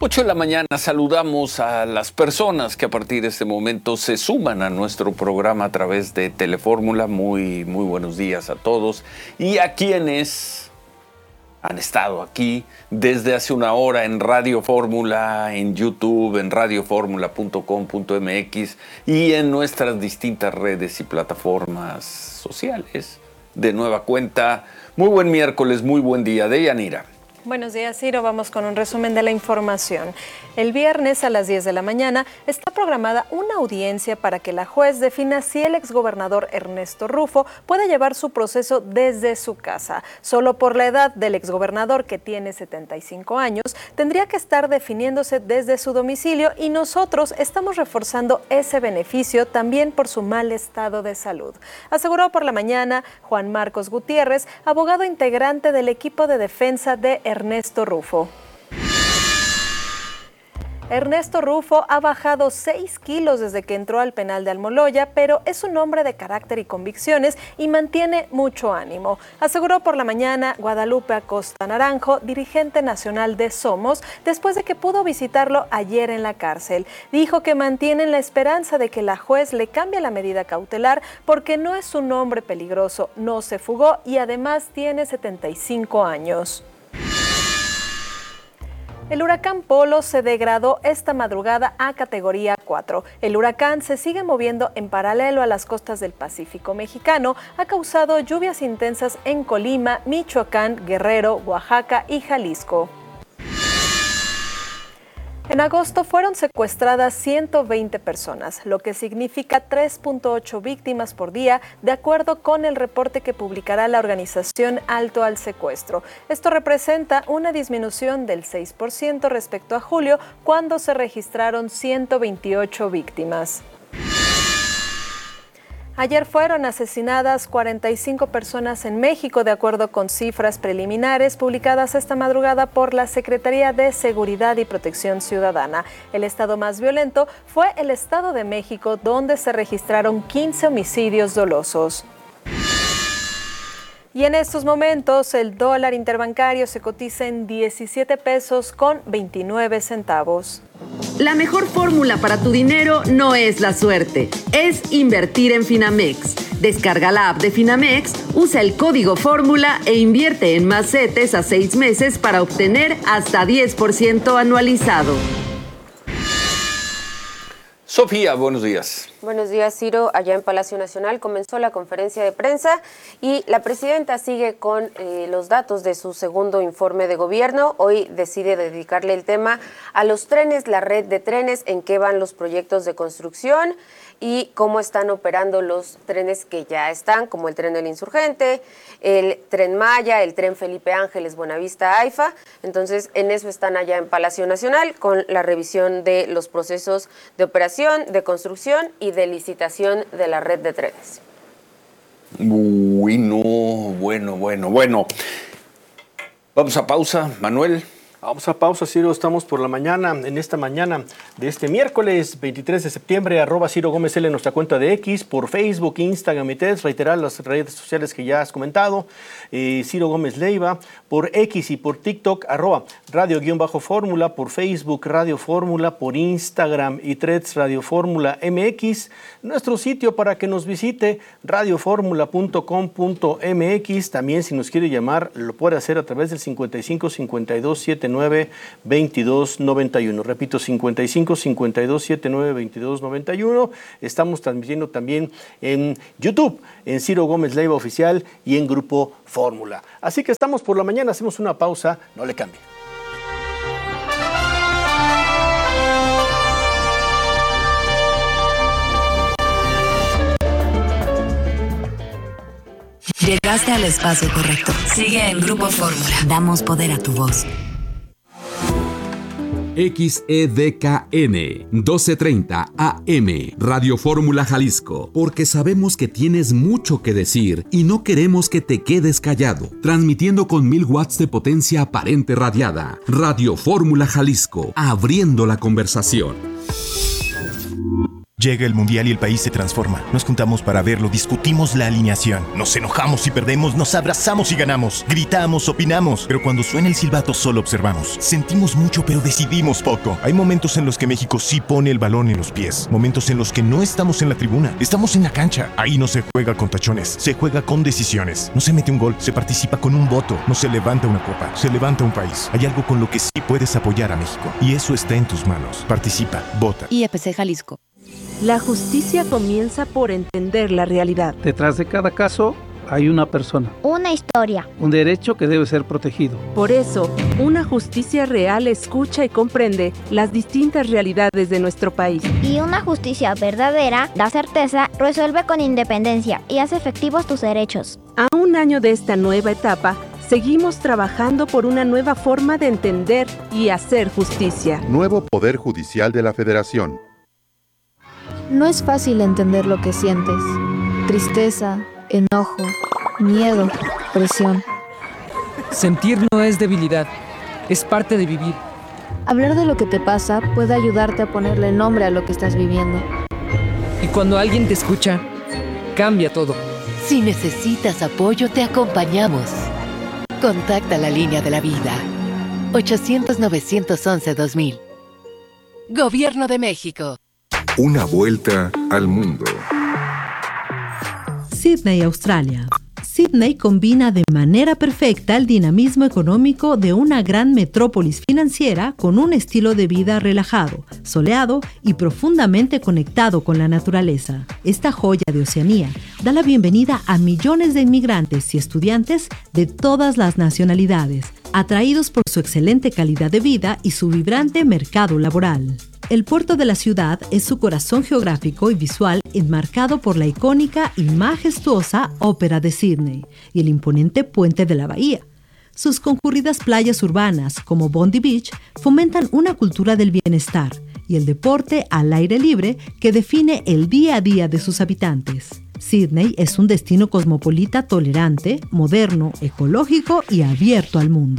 8 de la mañana saludamos a las personas que a partir de este momento se suman a nuestro programa a través de Telefórmula. Muy buenos días a todos y a quienes han estado aquí desde hace una hora en Radio Fórmula, en YouTube, en radioformula.com.mx y en nuestras distintas redes y plataformas sociales. De nueva cuenta, muy buen miércoles, muy buen día. Deyanira. Buenos días, Ciro. Vamos con un resumen de la información. El viernes a las 10 de la mañana está programada una audiencia para que la juez defina si el exgobernador Ernesto Rufo puede llevar su proceso desde su casa. Solo por la edad del exgobernador, que tiene 75 años, tendría que estar definiéndose desde su domicilio y nosotros estamos reforzando ese beneficio también por su mal estado de salud. Aseguró por la mañana Juan Marcos Gutiérrez, abogado integrante del equipo de defensa de Ernesto Rufo. Ernesto Rufo ha bajado 6 kilos desde que entró al penal de Almoloya, pero es un hombre de carácter y convicciones y mantiene mucho ánimo. Aseguró por la mañana Guadalupe Acosta Naranjo, dirigente nacional de Somos, después de que pudo visitarlo ayer en la cárcel. Dijo que mantienen la esperanza de que la juez le cambie la medida cautelar porque no es un hombre peligroso, no se fugó y además tiene 75 años. El huracán Polo se degradó esta madrugada a categoría 4. El huracán se sigue moviendo en paralelo a las costas del Pacífico mexicano. Ha causado lluvias intensas en Colima, Michoacán, Guerrero, Oaxaca y Jalisco. En agosto fueron secuestradas 120 personas, lo que significa 3.8 víctimas por día, de acuerdo con el reporte que publicará la organización Alto al Secuestro. Esto representa una disminución del 6% respecto a julio, cuando se registraron 128 víctimas. Ayer fueron asesinadas 45 personas en México, de acuerdo con cifras preliminares publicadas esta madrugada por la Secretaría de Seguridad y Protección Ciudadana. El estado más violento fue el Estado de México, donde se registraron 15 homicidios dolosos. Y en estos momentos el dólar interbancario se cotiza en 17 pesos con 29 centavos. La mejor fórmula para tu dinero no es la suerte, es invertir en Finamex. Descarga la app de Finamex, usa el código fórmula e invierte en más CETES a 6 meses para obtener hasta 10% anualizado. Sofía, buenos días. Buenos días, Ciro. Allá en Palacio Nacional comenzó la conferencia de prensa y la presidenta sigue con los datos de su segundo informe de gobierno. Hoy decide dedicarle el tema a los trenes, la red de trenes, en qué van los proyectos de construcción y cómo están operando los trenes que ya están, como el tren del Insurgente, el tren Maya, el tren Felipe Ángeles, Buenavista, AIFA. Entonces, en eso están allá en Palacio Nacional, con la revisión de los procesos de operación, de construcción y de licitación de la red de trenes. Uy, no, bueno. Vamos a pausa, Manuel. Vamos a pausa, Ciro. Estamos por la mañana, en esta mañana de este miércoles 23 de septiembre, @Ciro Gómez L en nuestra cuenta de X, por Facebook, Instagram y TED. Reiterar las redes sociales que ya has comentado. Ciro Gómez Leiva, por X y por TikTok, @Radio_Fórmula, por Facebook, Radio Fórmula, por Instagram y Threads, Radio Fórmula MX. Nuestro sitio para que nos visite, radioformula.com.mx. También, si nos quiere llamar, lo puede hacer a través del 55 52 79 22 91. Repito, 55 52 79 22 91. Estamos transmitiendo también en YouTube, en Ciro Gómez Leiva Oficial y en Grupo Fórmula. Así que estamos por la mañana, hacemos una pausa, no le cambie. Llegaste al espacio correcto. Sigue en Grupo Fórmula. Damos poder a tu voz. XEDKN 1230 AM Radio Fórmula Jalisco, porque sabemos que tienes mucho que decir y no queremos que te quedes callado. Transmitiendo con 1000 watts de potencia aparente radiada. Radio Fórmula Jalisco, abriendo la conversación. Llega el Mundial y el país se transforma. Nos juntamos para verlo, discutimos la alineación. Nos enojamos y perdemos, nos abrazamos y ganamos. Gritamos, opinamos. Pero cuando suena el silbato solo observamos. Sentimos mucho pero decidimos poco. Hay momentos en los que México sí pone el balón en los pies. Momentos en los que no estamos en la tribuna. Estamos en la cancha. Ahí no se juega con tachones. Se juega con decisiones. No se mete un gol, se participa con un voto. No se levanta una copa, se levanta un país. Hay algo con lo que sí puedes apoyar a México. Y eso está en tus manos. Participa, vota. IEPC Jalisco. La justicia comienza por entender la realidad. Detrás de cada caso hay una persona. Una historia. Un derecho que debe ser protegido. Por eso, una justicia real escucha y comprende las distintas realidades de nuestro país. Y una justicia verdadera da certeza, resuelve con independencia y hace efectivos tus derechos. A un año de esta nueva etapa, seguimos trabajando por una nueva forma de entender y hacer justicia. Nuevo Poder Judicial de la Federación. No es fácil entender lo que sientes. Tristeza, enojo, miedo, presión. Sentir no es debilidad, es parte de vivir. Hablar de lo que te pasa puede ayudarte a ponerle nombre a lo que estás viviendo. Y cuando alguien te escucha, cambia todo. Si necesitas apoyo, te acompañamos. Contacta la línea de la vida. 800-911-2000. Gobierno de México. Una vuelta al mundo. Sídney, Australia. Sídney combina de manera perfecta el dinamismo económico de una gran metrópolis financiera con un estilo de vida relajado, soleado y profundamente conectado con la naturaleza. Esta joya de Oceanía da la bienvenida a millones de inmigrantes y estudiantes de todas las nacionalidades, atraídos por su excelente calidad de vida y su vibrante mercado laboral. El puerto de la ciudad es su corazón geográfico y visual enmarcado por la icónica y majestuosa Ópera de Sídney y el imponente puente de la bahía. Sus concurridas playas urbanas, como Bondi Beach, fomentan una cultura del bienestar y el deporte al aire libre que define el día a día de sus habitantes. Sídney es un destino cosmopolita tolerante, moderno, ecológico y abierto al mundo.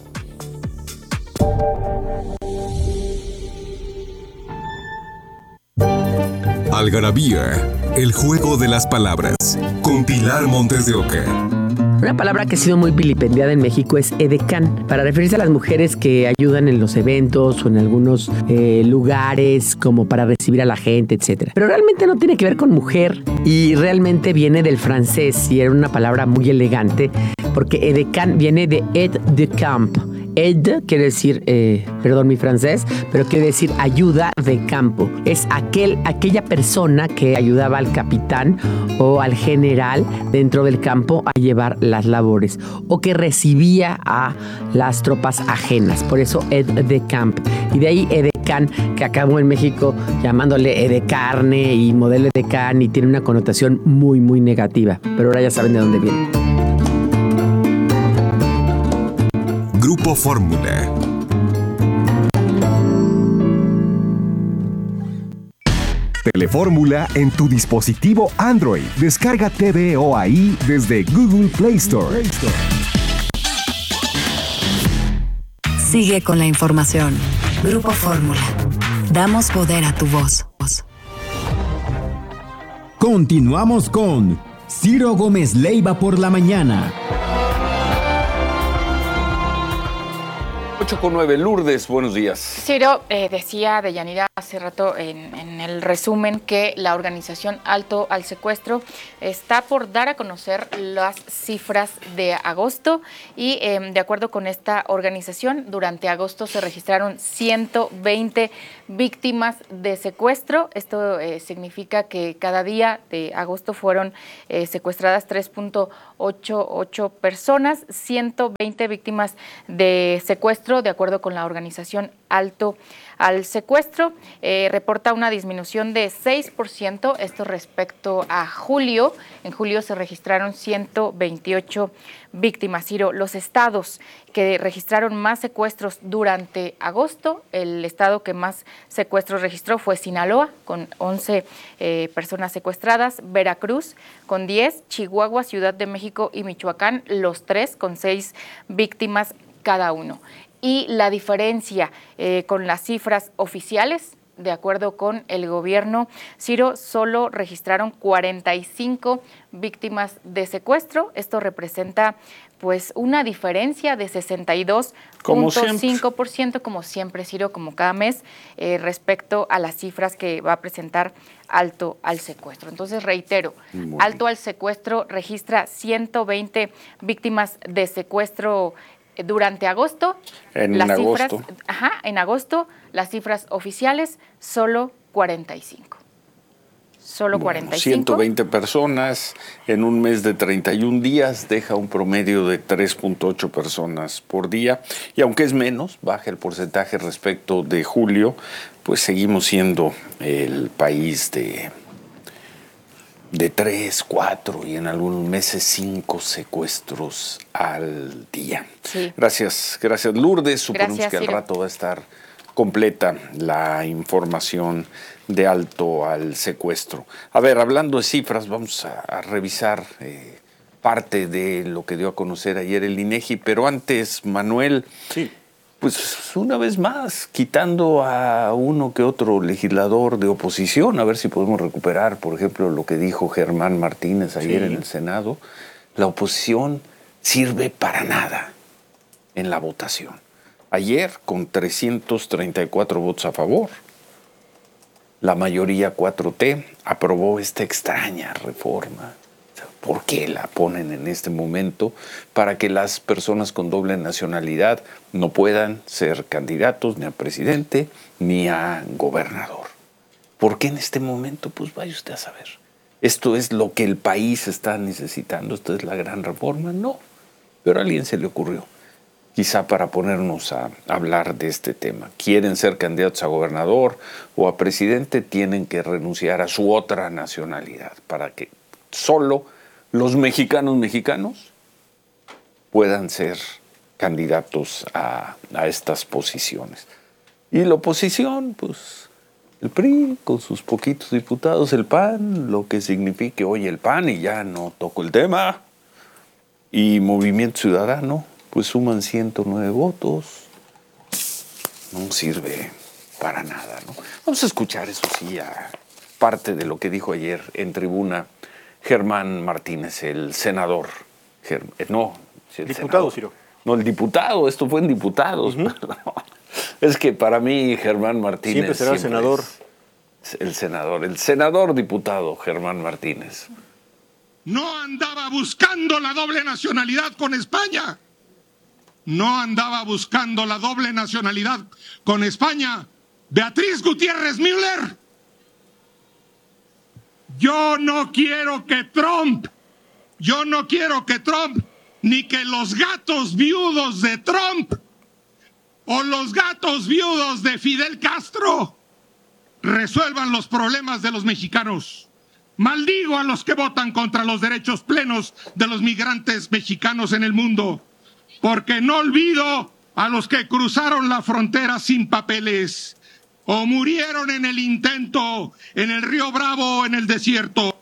Algarabía, el juego de las palabras, con Pilar Montes de Oca. Una palabra que ha sido muy vilipendiada en México es edecán, para referirse a las mujeres que ayudan en los eventos o en algunos lugares como para recibir a la gente, etc. Pero realmente no tiene que ver con mujer y realmente viene del francés y era una palabra muy elegante porque edecán viene de aide de camp. Aide quiere decir, perdón mi francés, pero quiere decir ayuda de campo. Es aquella persona que ayudaba al capitán o al general dentro del campo a llevar las labores o que recibía a las tropas ajenas. Por eso aide de camp. Y de ahí edecán, que acabó en México llamándole edecarne y modelo edecán y tiene una connotación muy, muy negativa. Pero ahora ya saben de dónde viene. Grupo Fórmula. Telefórmula en tu dispositivo Android. Descarga TVO ahí desde Google Play Store. Sigue con la información. Grupo Fórmula. Damos poder a tu voz. Continuamos con Ciro Gómez Leiva por la mañana. 8:09, Lourdes, buenos días. Ciro, decía Deyanira hace rato en el resumen que la organización Alto al Secuestro está por dar a conocer las cifras de agosto y de acuerdo con esta organización, durante agosto se registraron 120 víctimas de secuestro. Esto significa que cada día de agosto fueron secuestradas 3.88 personas, 120 víctimas de secuestro, de acuerdo con la organización Alto al Secuestro. Reporta una disminución de 6%, esto respecto a julio. En julio se registraron 128 víctimas. Ciro, los estados que registraron más secuestros durante agosto, el estado que más secuestros registró fue Sinaloa, con 11 personas secuestradas, Veracruz con 10, Chihuahua, Ciudad de México y Michoacán, los tres con 6 víctimas cada uno. Y la diferencia con las cifras oficiales de acuerdo con el gobierno, Ciro, solo registraron 45 víctimas de secuestro. Esto representa pues una diferencia de 62.5%, como siempre, Ciro, como cada mes, respecto a las cifras que va a presentar Alto al Secuestro. Entonces, reitero, Alto al Secuestro registra 120 víctimas de secuestro durante agosto. En agosto, las cifras oficiales, solo 45. Solo 45. 120 personas en un mes de 31 días deja un promedio de 3.8 personas por día. Y aunque es menos, baja el porcentaje respecto de julio, pues seguimos siendo el país de 3, 4 y en algunos meses 5 secuestros al día. Sí. Gracias Lourdes. Suponemos que al Ciro. rato va a estar completa la información de Alto al Secuestro. A ver, hablando de cifras, vamos a revisar parte de lo que dio a conocer ayer el INEGI, pero antes, Manuel, sí, pues una vez más, quitando a uno que otro legislador de oposición, a ver si podemos recuperar, por ejemplo, lo que dijo Germán Martínez ayer en el Senado, la oposición sirve para nada en la votación. Ayer, con 334 votos a favor, la mayoría 4T aprobó esta extraña reforma. ¿Por qué la ponen en este momento? Para que las personas con doble nacionalidad no puedan ser candidatos ni a presidente ni a gobernador. ¿Por qué en este momento? Pues vaya usted a saber. ¿Esto es lo que el país está necesitando? ¿Esto es la gran reforma? No, pero a alguien se le ocurrió. Quizá para ponernos a hablar de este tema. Quieren ser candidatos a gobernador o a presidente, tienen que renunciar a su otra nacionalidad para que solo los mexicanos puedan ser candidatos a estas posiciones. Y la oposición, pues el PRI con sus poquitos diputados, el PAN, lo que signifique hoy el PAN, y ya no toco el tema, y Movimiento Ciudadano, pues suman 109 votos, no sirve para nada, ¿no? Vamos a escuchar, eso sí, a parte de lo que dijo ayer en tribuna Germán Martínez, el senador. Diputado, Ciro. No, el diputado, esto fue en diputados. Es que para mí Germán Martínez siempre será el senador. El senador diputado Germán Martínez. No andaba buscando la doble nacionalidad con España. No andaba buscando la doble nacionalidad con España. Beatriz Gutiérrez Müller. Yo no quiero que Trump, ni que los gatos viudos de Trump o los gatos viudos de Fidel Castro resuelvan los problemas de los mexicanos. Maldigo a los que votan contra los derechos plenos de los migrantes mexicanos en el mundo, porque no olvido a los que cruzaron la frontera sin papeles o murieron en el intento en el Río Bravo o en el desierto.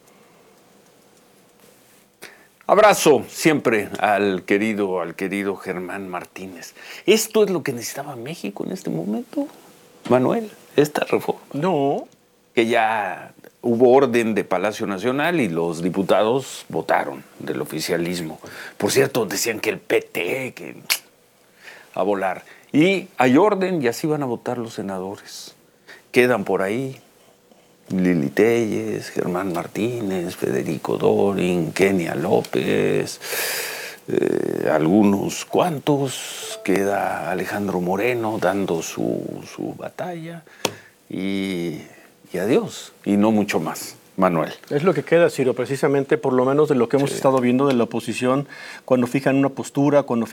Abrazo siempre al querido Germán Martínez. ¿Esto es lo que necesitaba México en este momento, Manuel? ¿Esta reforma? No. Que ya hubo orden de Palacio Nacional y los diputados votaron del oficialismo. Por cierto, decían que el PT, que a volar. Y hay orden y así van a votar los senadores. Quedan por ahí Lili Téllez, Germán Martínez, Federico Dorin, Kenia López, algunos cuantos. Queda Alejandro Moreno dando su batalla y adiós, y no mucho más. Manuel. Es lo que queda, Ciro, precisamente por lo menos de lo que hemos estado viendo de la oposición, cuando fijan una postura, cuando